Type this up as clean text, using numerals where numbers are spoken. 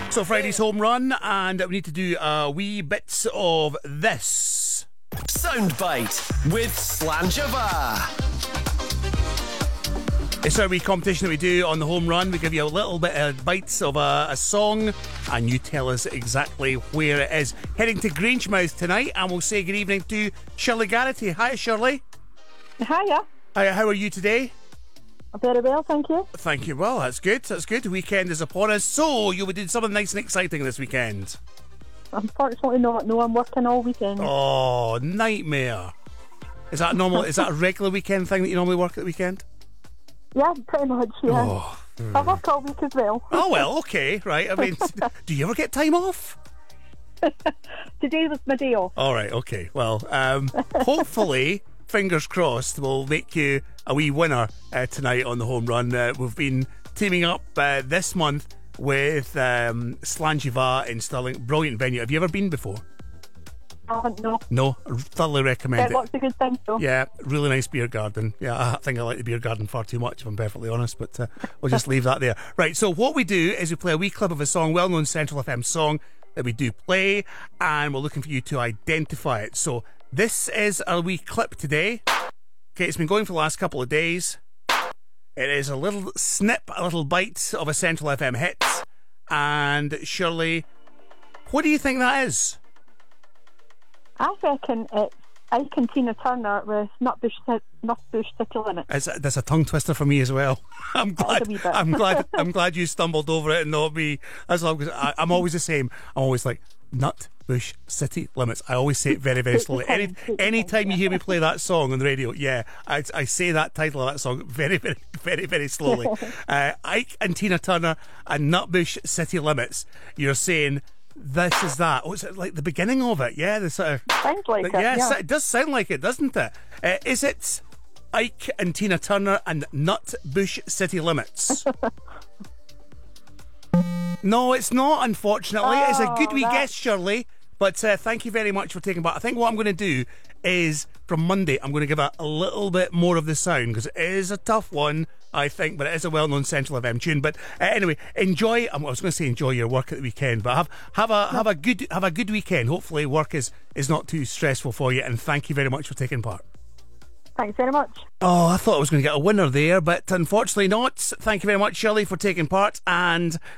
So Friday's home run, and we need to do a wee bits of this. Soundbite with Slanjava. It's our wee competition that we do on the home run. We give you a little bit of bites of a song, and you tell us exactly where it is. Heading to Grangemouth tonight, and we'll say good evening to Shirley Garrity. Hi, Shirley. Hiya. Hi, how are you today? Very well, thank you. Thank you. Well, that's good. That's good. The weekend is upon us, so you'll be doing something nice and exciting this weekend. Unfortunately not. No, I'm working all weekend. Oh, nightmare. Is that normal? Is that a regular weekend thing that you normally work at the weekend? Yeah, pretty much, yeah. Oh. I work all week as well. Oh, well, okay, right. I mean, do you ever get time off? Today was my day off. All right, okay. Well, hopefully, fingers crossed, we'll make you a wee winner tonight on the home run. We've been teaming up this month with Slanjava in Stirling. Brilliant venue. Have you ever been before? I haven't, no. No, I thoroughly recommend it. Lots of good things, though. Yeah, really nice beer garden. Yeah, I think I like the beer garden far too much, if I'm perfectly honest, but we'll just leave that there. Right, so what we do is we play a wee clip of a song, well-known Central FM song that we do play, and we're looking for you to identify it. So this is our wee clip today. Okay, it's been going for the last couple of days. It is a little snip, a little bite of a Central FM hit. And Shirley, what do you think that is? I reckon it's Ike and Tina Turner with Nutbush City Limits. That's a tongue twister for me as well. I'm glad you stumbled over it and not me. That's all. I'm always the same. I'm always like Nutbush City Limits. I always say it very, very slowly. Anytime you hear me play that song on the radio, yeah, I say that title of that song very, very, very, very slowly. Ike and Tina Turner and Nutbush City Limits. You're saying this is that. Oh, is it like the beginning of it? Yeah, the sort of sounds like it. Yes, yeah. It does sound like it, doesn't it? Is it Ike and Tina Turner and Nutbush City Limits? No, it's not, unfortunately. It's a good wee guess, Shirley. But thank you very much for taking part. I think what I'm going to do is, from Monday, I'm going to give a little bit more of the sound, because it is a tough one, I think, but it is a well-known Central FM tune. But anyway, enjoy. I was going to say enjoy your work at the weekend, but have a good weekend. Hopefully, work is not too stressful for you. And thank you very much for taking part. Thanks very much. Oh, I thought I was going to get a winner there, but unfortunately not. Thank you very much, Shirley, for taking part. And